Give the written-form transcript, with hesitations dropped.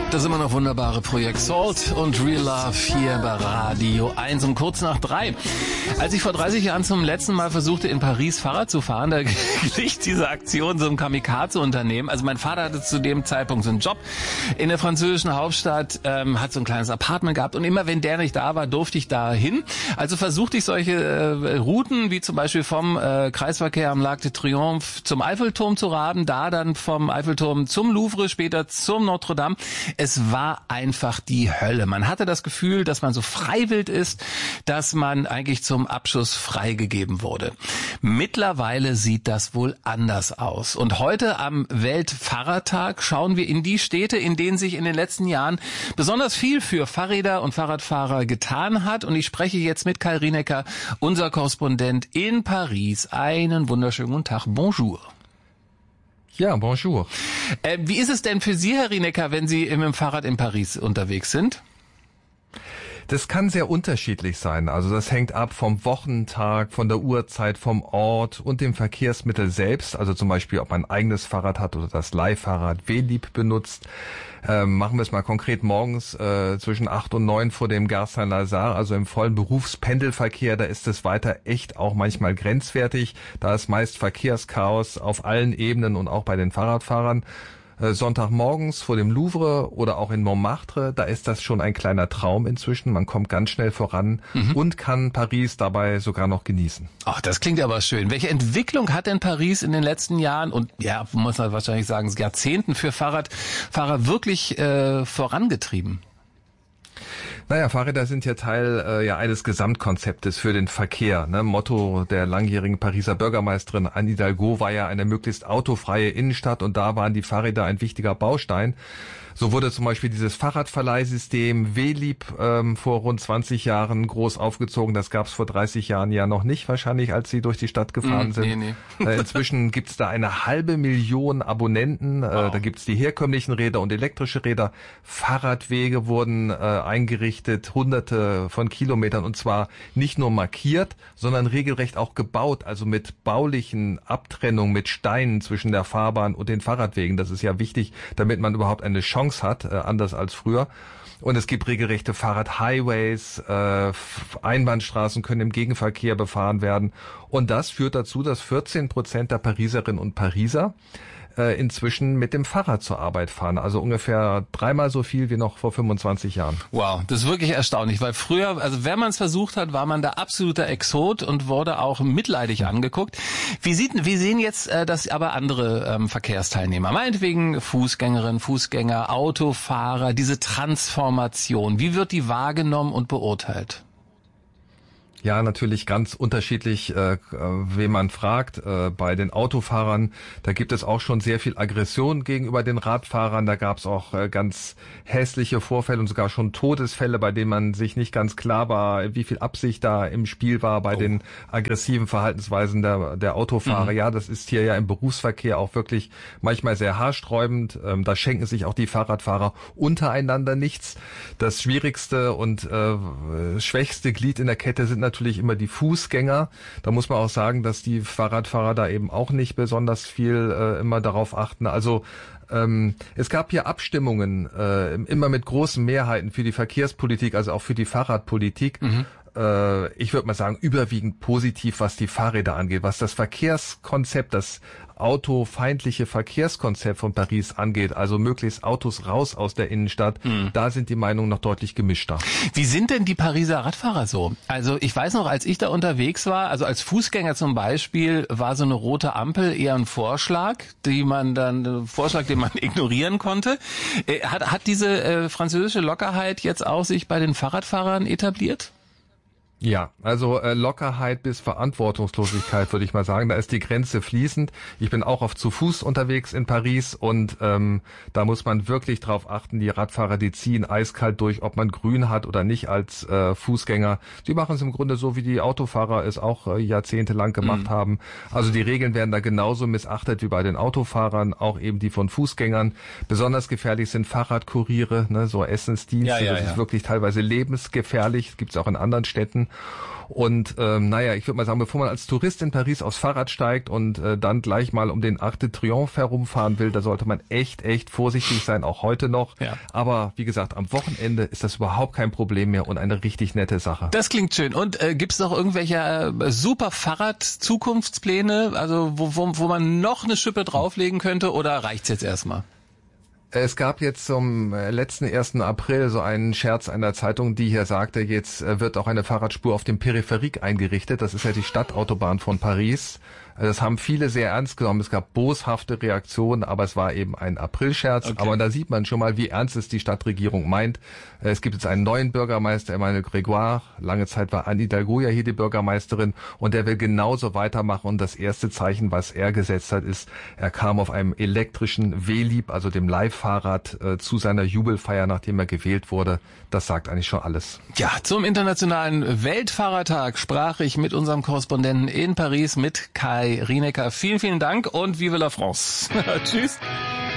Das immer noch wunderbare Projekt Salt und Real Love hier bei Radio 1 um kurz nach 3. Als ich vor 30 Jahren zum letzten Mal versuchte, in Paris Fahrrad zu fahren, da glich diese Aktion so einem Kamikaze-Unternehmen. Also mein Vater hatte zu dem Zeitpunkt so einen Job in der französischen Hauptstadt, hat so ein kleines Apartment gehabt und immer wenn der nicht da war, durfte ich da hin. Also versuchte ich solche Routen, wie zum Beispiel vom Kreisverkehr am L'arc de Triomphe zum Eiffelturm zu raden, da dann vom Eiffelturm zum Louvre, später zum Notre Dame. Es war einfach die Hölle. Man hatte das Gefühl, dass man so freiwillig ist, dass man eigentlich zum Abschuss freigegeben wurde. Mittlerweile sieht das wohl anders aus. Und heute am Weltfahrradtag schauen wir in die Städte, in denen sich in den letzten Jahren besonders viel für Fahrräder und Fahrradfahrer getan hat. Und ich spreche jetzt mit Kai Rienecker, unser Korrespondent in Paris. Einen wunderschönen guten Tag. Bonjour. Ja, bonjour. Wie ist es denn für Sie, Herr Rienecker, wenn Sie mit dem Fahrrad in Paris unterwegs sind? Das kann sehr unterschiedlich sein. Also das hängt ab vom Wochentag, von der Uhrzeit, vom Ort und dem Verkehrsmittel selbst. Also zum Beispiel, ob man ein eigenes Fahrrad hat oder das Leihfahrrad Velib benutzt. Machen wir es mal konkret morgens zwischen 8 und 9 vor dem Gare Saint-Lazare, also im vollen Berufspendelverkehr. Da ist es weiter echt auch manchmal grenzwertig. Da ist meist Verkehrschaos auf allen Ebenen und auch bei den Fahrradfahrern. Sonntagmorgens vor dem Louvre oder auch in Montmartre, da ist das schon ein kleiner Traum inzwischen. Man kommt ganz schnell voran und kann Paris dabei sogar noch genießen. Ach, das klingt aber schön. Welche Entwicklung hat denn Paris in den letzten Jahren und ja, muss man wahrscheinlich sagen, Jahrzehnten für Fahrradfahrer wirklich vorangetrieben? Naja, Fahrräder sind ja Teil eines Gesamtkonzeptes für den Verkehr. Ne? Motto der langjährigen Pariser Bürgermeisterin Anne Hidalgo war ja eine möglichst autofreie Innenstadt und da waren die Fahrräder ein wichtiger Baustein. So wurde zum Beispiel dieses Fahrradverleihsystem Velib vor rund 20 Jahren groß aufgezogen. Das gab es vor 30 Jahren ja noch nicht wahrscheinlich, als sie durch die Stadt gefahren sind. Nee. Inzwischen gibt's da 500.000 Abonnenten. Wow. Da gibt's die herkömmlichen Räder und elektrische Räder. Fahrradwege wurden eingerichtet, hunderte von Kilometern und zwar nicht nur markiert, sondern regelrecht auch gebaut. Also mit baulichen Abtrennungen, mit Steinen zwischen der Fahrbahn und den Fahrradwegen. Das ist ja wichtig, damit man überhaupt eine Chance hat, anders als früher. Und es gibt regelrechte Fahrradhighways, Einbahnstraßen können im Gegenverkehr befahren werden. Und das führt dazu, dass 14% der Pariserinnen und Pariser inzwischen mit dem Fahrrad zur Arbeit fahren. Also ungefähr 3-mal so viel wie noch vor 25 Jahren. Wow, das ist wirklich erstaunlich, weil früher, also wenn man es versucht hat, war man da absoluter Exot und wurde auch mitleidig angeguckt. Wie sehen jetzt das aber andere Verkehrsteilnehmer? Meinetwegen Fußgängerinnen, Fußgänger, Autofahrer, diese Transformation. Wie wird die wahrgenommen und beurteilt? Ja, natürlich ganz unterschiedlich, wen man fragt. Bei den Autofahrern, da gibt es auch schon sehr viel Aggression gegenüber den Radfahrern. Da gab es auch ganz hässliche Vorfälle und sogar schon Todesfälle, bei denen man sich nicht ganz klar war, wie viel Absicht da im Spiel war bei den aggressiven Verhaltensweisen der Autofahrer. Ja, das ist hier ja im Berufsverkehr auch wirklich manchmal sehr haarsträubend. Da schenken sich auch die Fahrradfahrer untereinander nichts. Das schwierigste und schwächste Glied in der Kette sind natürlich immer die Fußgänger. Da muss man auch sagen, dass die Fahrradfahrer da eben auch nicht besonders viel immer darauf achten. Also es gab hier Abstimmungen, immer mit großen Mehrheiten für die Verkehrspolitik, also auch für die Fahrradpolitik. Ich würde mal sagen, überwiegend positiv, was die Fahrräder angeht. Was das Verkehrskonzept, das autofeindliche Verkehrskonzept von Paris angeht, also möglichst Autos raus aus der Innenstadt, da sind die Meinungen noch deutlich gemischter. Wie sind denn die Pariser Radfahrer so? Also ich weiß noch, als ich da unterwegs war, also als Fußgänger zum Beispiel, war so eine rote Ampel eher ein Vorschlag, den man ignorieren konnte. Hat diese französische Lockerheit jetzt auch sich bei den Fahrradfahrern etabliert? Ja, also Lockerheit bis Verantwortungslosigkeit, würde ich mal sagen. Da ist die Grenze fließend. Ich bin auch oft zu Fuß unterwegs in Paris und da muss man wirklich drauf achten. Die Radfahrer, die ziehen eiskalt durch, ob man grün hat oder nicht als Fußgänger. Die machen es im Grunde so, wie die Autofahrer es auch jahrzehntelang gemacht haben. Also die Regeln werden da genauso missachtet wie bei den Autofahrern, auch eben die von Fußgängern. Besonders gefährlich sind Fahrradkuriere, ne, so Essensdienste. Das ist wirklich teilweise lebensgefährlich. Das gibt es auch in anderen Städten. Und ich würde mal sagen, bevor man als Tourist in Paris aufs Fahrrad steigt und dann gleich mal um den Arc de Triomphe herumfahren will, da sollte man echt vorsichtig sein, auch heute noch. Ja. Aber wie gesagt, am Wochenende ist das überhaupt kein Problem mehr und eine richtig nette Sache. Das klingt schön. Und gibt's noch irgendwelche super Fahrrad-Zukunftspläne, also wo man noch eine Schippe drauflegen könnte, oder reicht's jetzt erstmal? Es gab jetzt zum letzten 1. April so einen Scherz einer Zeitung, die hier sagte, jetzt wird auch eine Fahrradspur auf dem Peripherique eingerichtet. Das ist ja die Stadtautobahn von Paris. Das haben viele sehr ernst genommen. Es gab boshafte Reaktionen, aber es war eben ein Aprilscherz. Okay. Aber da sieht man schon mal, wie ernst es die Stadtregierung meint. Es gibt jetzt einen neuen Bürgermeister, Emmanuel Grégoire. Lange Zeit war Anne Hidalgo ja hier die Bürgermeisterin. Und der will genauso weitermachen. Und das erste Zeichen, was er gesetzt hat, ist, er kam auf einem elektrischen Velib, also dem Leihfahrrad, zu seiner Jubelfeier, nachdem er gewählt wurde. Das sagt eigentlich schon alles. Ja, zum Internationalen Weltfahrertag sprach ich mit unserem Korrespondenten in Paris, mit Kai Rinecker. Vielen, vielen Dank und vive la France. Tschüss.